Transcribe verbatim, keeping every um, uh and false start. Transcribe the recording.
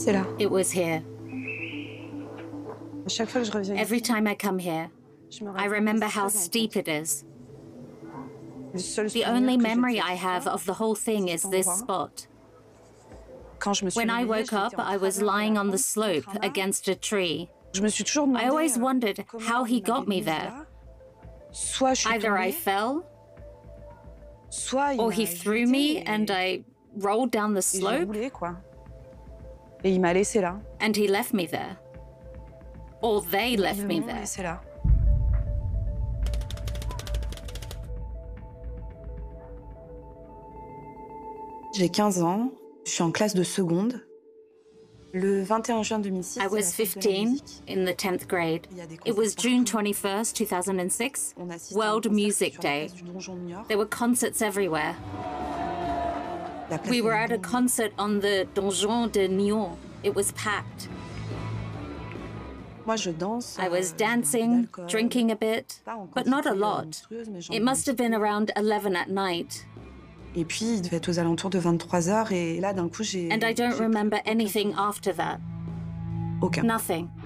c'est là. It was here. À chaque fois que je reviens Every ici, time I come here, je me I rappelle remember que c'est how très steep it is. Le seul The souvenir only que j'ai de memory cette I have histoire, of the whole thing c'est is cet this endroit. spot. Quand je me suis When I réveillée, woke j'étais up, en I was travers de lying la on the pente slope contre un arbre. against a tree. Je me suis toujours demandé I always euh, wondered comment how he il m'avait got me mise there. là. Soit je suis Either I tombée, fell, soit il or m'a he threw me jeté and et, I rolled down the et j'ai slope, roulé, quoi. Et il m'a laissé là. and he left me there. Or they Ils left me m'ont there. laissé là. J'ai quinze ans, je suis en classe de seconde. Le vingt et un juin deux mille six, I c'est la was fête de la fifteen, musique. in the tenth grade. Il y a des It concerts was June partout. twenty-first, two thousand six, On assiste à un World concert Music sur la Day. place du Donjon de Niort. There were concerts everywhere. La place We were du at a Donjon. concert on the Donjon de Niort. It was packed. Moi, je danse. I was euh, je bois un peu dancing, d'alcool. drinking a bit, Pas en but not a quantité, euh, lot. monstrueuse, mais j'en It bois un must have petit been peu. around eleven at night, Et puis, il devait être aux alentours de vingt-trois heures. Et là, d'un coup, j'ai. and I don't j'ai plus remember aucun anything souvenir. after that. Aucun. Nothing.